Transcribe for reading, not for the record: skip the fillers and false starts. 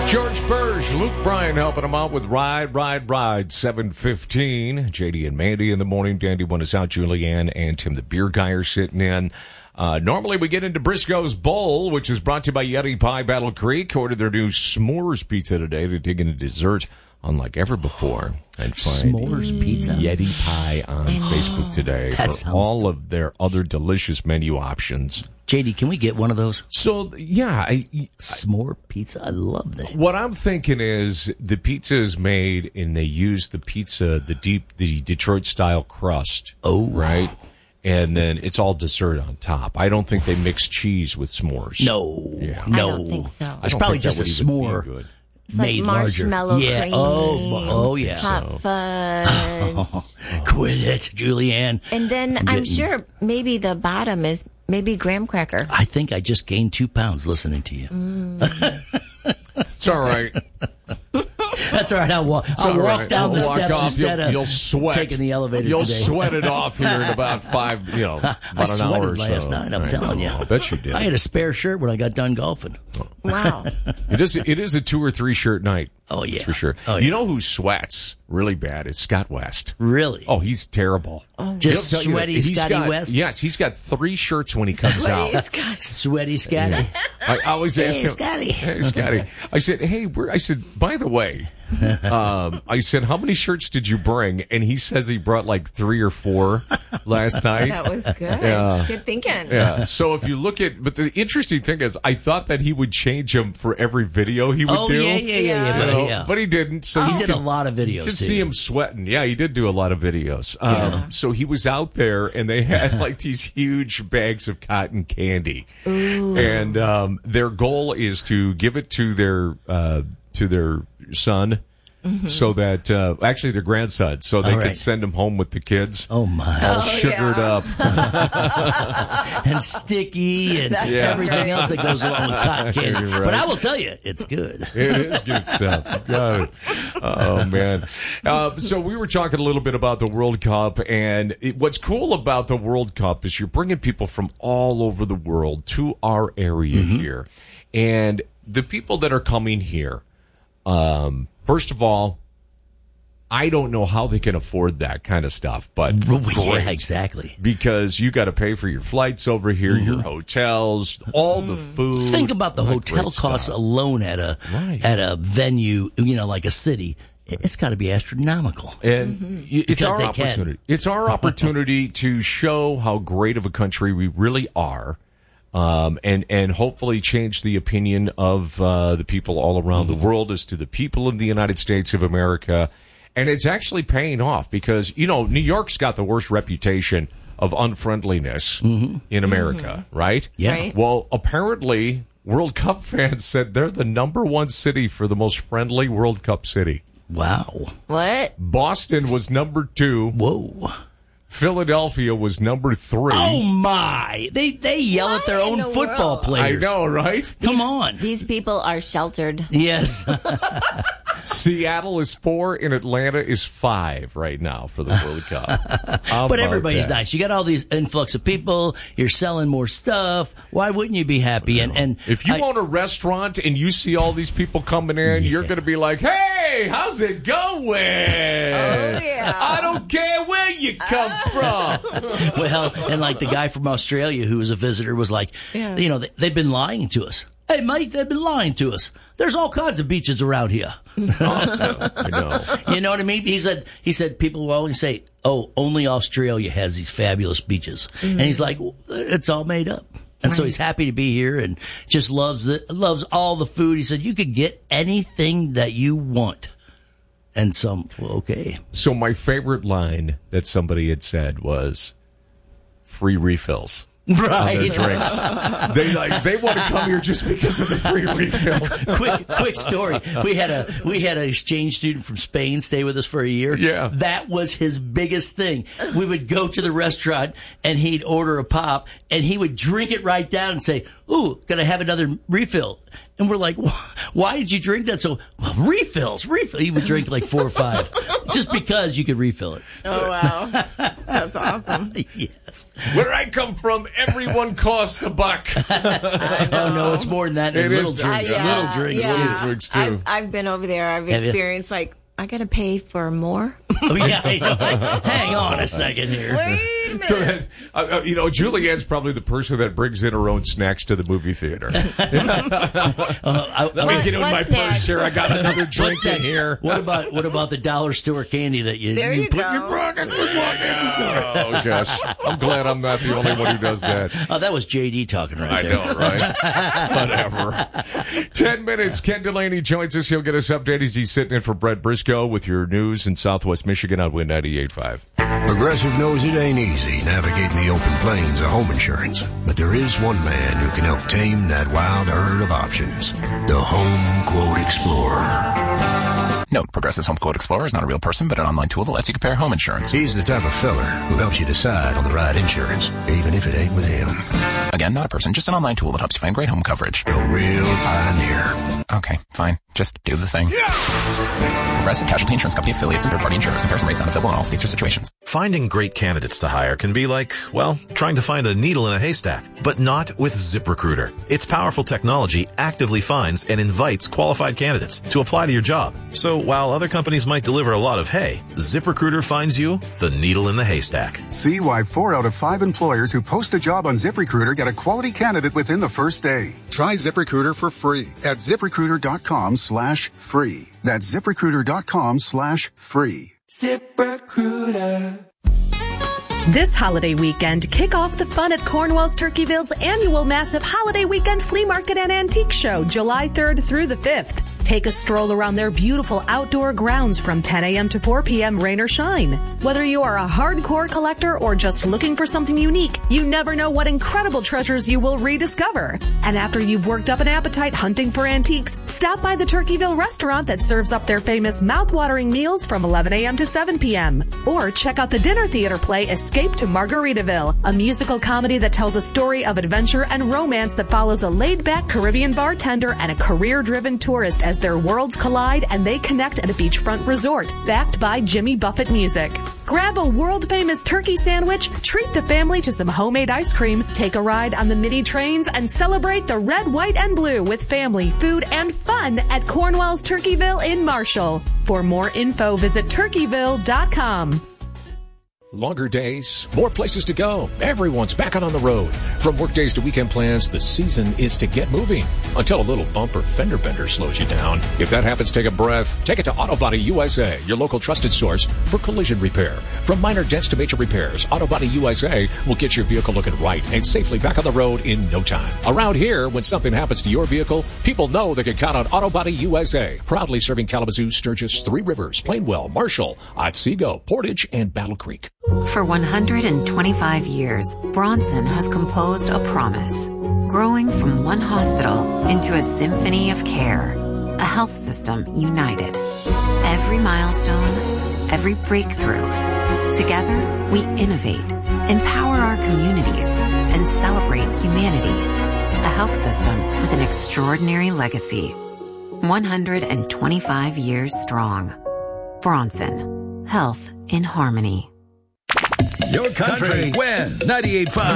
George Burge, Luke Bryan helping him out with Ride, 7:15. JD and Mandy in the morning. Dandy one is out. Julianne and Tim the Beer Guy are sitting in. Normally we get into Briscoe's Bowl, which is brought to you by Yeti Pie Battle Creek. Ordered their new s'mores pizza today to dig into dessert unlike ever before. And find s'mores pizza? Yeti Pie on Facebook today for all of their other delicious menu options. JD, can we get one of those? So, yeah. S'more pizza? I love that. What I'm thinking is the pizza is made and they use the Detroit-style crust. Oh. Right? And then it's all dessert on top. I don't think they mix cheese with s'mores. No. Yeah. No. I don't think so. It's probably just a s'more made larger. Marshmallow cream. Oh, yeah. Hot fudge. Quit it, Julianne. And then I'm sure maybe the bottom is maybe graham cracker. I think I just gained 2 pounds listening to you. It's all right. That's all right. I'll walk down the steps instead of you'll sweat. taking the elevator You'll today. sweat it off here in about about I an hour sweated or so. last night, I'm telling you. I bet you did. I had a spare shirt when I got done golfing. Wow. It is a 2 or 3 shirt night. Oh, yeah. That's for sure. Oh, yeah. You know who sweats really bad? It's Scott West. Really? Oh, he's terrible. Just He'll tell you sweaty that. Scotty West? Yes, he's got 3 shirts when he comes out. Sweaty Scotty. I always ask him, Scotty. Hey, Scotty. I said, hey, by the way, I said, how many shirts did you bring? And he says he brought like 3 or 4 last night. That was good. Yeah. Good thinking. Yeah. So if you look at, but the interesting thing is, I thought that he would change them for every video he would do. Yeah. But he didn't. So he did a lot of videos. You could see him sweating. Yeah, he did do a lot of videos. So he was out there, and they had like these huge bags of cotton candy, and their goal is to give it to their son. So that actually their grandson, so they could send him home with the kids. Oh my! All sugared up and sticky and everything else that goes along with cotton candy. Right. But I will tell you, it's good. It is good stuff. Got it. Oh man! So we were talking a little bit about the World Cup, and what's cool about the World Cup is you're bringing people from all over the world to our area here, and the people that are coming here. First of all, I don't know how they can afford that kind of stuff, but yeah, exactly. Because you got to pay for your flights over here, your hotels, all the food. Think about the hotel costs alone at a venue, like a city. It's got to be astronomical. And it's our opportunity. It's our opportunity to show how great of a country we really are. And hopefully change the opinion of the people all around the world as to the people of the United States of America. And it's actually paying off because, New York's got the worst reputation of unfriendliness in America, right? Yeah. Right. Well, apparently, World Cup fans said they're the #1 city for the most friendly World Cup city. Wow. What? Boston was #2. Whoa. Philadelphia was #3. Oh my! They yell at their own football players. I know, right? Come on. These people are sheltered. Yes. Seattle is 4 and Atlanta is 5 right now for the World Cup. But everybody's nice. You got all these influx of people. You're selling more stuff. Why wouldn't you be happy? And if you own a restaurant and you see all these people coming in, you're going to be like, "Hey, how's it going? I don't care where you come from." Well, and like the guy from Australia who was a visitor was like, they've been lying to us. Hey, mate, they've been lying to us. There's all kinds of beaches around here. I know. You know what I mean? He said people will always say, "Oh, only Australia has these fabulous beaches," and he's like, "It's all made up." And so he's happy to be here and just loves all the food. He said, "You could get anything that you want." And okay. So my favorite line that somebody had said was, "Free refills." Right. On their drinks. They want to come here just because of the free refills. Quick story. We had an exchange student from Spain stay with us for a year. Yeah. That was his biggest thing. We would go to the restaurant and he'd order a pop and he would drink it right down and say, "Ooh, gonna have another refill." And we're like, "Why did you drink that?" So, well, refills. He would drink like 4 or 5 just because you could refill it. Oh, wow. That's awesome. Yes. Where I come from, everyone costs $1. Oh, no, it's more than that. Little drinks. Little drinks, too. I've been over there. I've experienced, I got to pay for more. Oh, yeah, I know. Hang on a second here. Wait a minute. So then, Julianne's probably the person that brings in her own snacks to the movie theater. Let me get in my purse here. I got another drink in here. What about the dollar store candy that you put in your pockets and walk in the store? Oh, gosh. I'm glad I'm not the only one who does that. Oh, that was JD talking right there. I know, right? Whatever. 10 minutes. Ken Delaney joins us. He'll get us updated as he's sitting in for Brett Briscoe with your news in Southwest Michigan on Win 98.5. Progressive knows it ain't easy navigating the open plains of home insurance, but there is one man who can help tame that wild herd of options. The Home Quote Explorer. Note, Progressive's Home Quote Explorer is not a real person, but an online tool that lets you compare home insurance. He's the type of feller who helps you decide on the right insurance, even if it ain't with him. Again, not a person, just an online tool that helps you find great home coverage. A real pioneer. Okay, fine. Just do the thing. Progressive Casualty Insurance Company affiliates and third-party insurers. Comparison rates not available in all states or situations. Finding great candidates to hire can be like, well, trying to find a needle in a haystack, but not with ZipRecruiter. Its powerful technology actively finds and invites qualified candidates to apply to your job. So while other companies might deliver a lot of hay, ZipRecruiter finds you the needle in the haystack. See why 4 out of 5 employers who post a job on ZipRecruiter get a quality candidate within the first day. Try ZipRecruiter for free at ZipRecruiter.com/free. That's ZipRecruiter.com/free. ZipRecruiter. This holiday weekend, kick off the fun at Cornwall's Turkeyville's annual massive holiday weekend flea market and antique show, July 3rd through the 5th. Take a stroll around their beautiful outdoor grounds from 10 a.m. to 4 p.m. rain or shine. Whether you are a hardcore collector or just looking for something unique, you never know what incredible treasures you will rediscover. And after you've worked up an appetite hunting for antiques, stop by the Turkeyville restaurant that serves up their famous mouth-watering meals from 11 a.m. to 7 p.m. Or check out the dinner theater play Escape to Margaritaville, a musical comedy that tells a story of adventure and romance that follows a laid-back Caribbean bartender and a career-driven tourist as their worlds collide and they connect at a beachfront resort, backed by Jimmy Buffett music. Grab a world-famous turkey sandwich, treat the family to some homemade ice cream, take a ride on the mini trains, and celebrate the red, white, and blue with family, food, and fun at Cornwall's Turkeyville in Marshall. For more info, visit turkeyville.com. Longer days, more places to go. Everyone's back out on the road. From work days to weekend plans, the season is to get moving. Until a little bump or fender bender slows you down. If that happens, take a breath. Take it to Auto Body USA, your local trusted source for collision repair. From minor dents to major repairs, Auto Body USA will get your vehicle looking right and safely back on the road in no time. Around here, when something happens to your vehicle, people know they can count on Auto Body USA. Proudly serving Kalamazoo, Sturgis, Three Rivers, Plainwell, Marshall, Otsego, Portage, and Battle Creek. For 125 years, Bronson has composed a promise, growing from one hospital into a symphony of care, a health system united. Every milestone, every breakthrough. Together, we innovate, empower our communities, and celebrate humanity. A health system with an extraordinary legacy. 125 years strong. Bronson. Health in harmony. Your country, Win 98.5.